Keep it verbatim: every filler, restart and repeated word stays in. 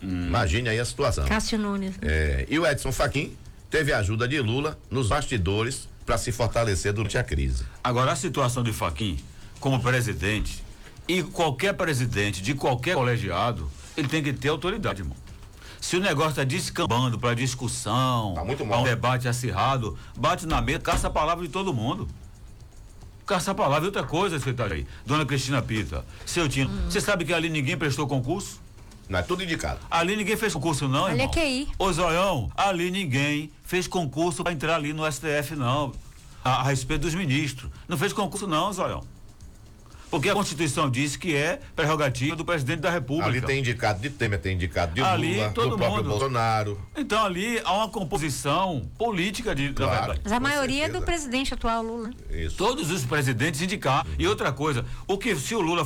Hum. Imagine aí a situação. Cássio Nunes. É, e o Edson Fachin teve a ajuda de Lula nos bastidores para se fortalecer durante a crise. Agora, a situação de Fachin como presidente, e qualquer presidente de qualquer colegiado, ele tem que ter autoridade, irmão. Se o negócio está descambando para discussão, tá muito para mal. um debate acirrado, bate na mesa, caça a palavra de todo mundo. Caça a palavra. E outra coisa, secretária aí, dona Cristina Pita, seu Tino, você hum. sabe que ali ninguém prestou concurso? Não, é tudo indicado. Ali ninguém fez concurso, não, ali irmão. é Q I. Ô, Zoião, ali ninguém fez concurso para entrar ali no S T F, não. A, a respeito dos ministros. Não fez concurso, não, Zoião. Porque a Constituição diz que é prerrogativa do presidente da República. Ali tem indicado de Temer, tem indicado de ali, Lula, todo do próprio mundo. Bolsonaro. Então ali há uma composição política de, claro, da verdade. Mas a maioria certeza. é do presidente atual, Lula. Isso. Todos os presidentes indicaram. Uhum. E outra coisa, o que se o Lula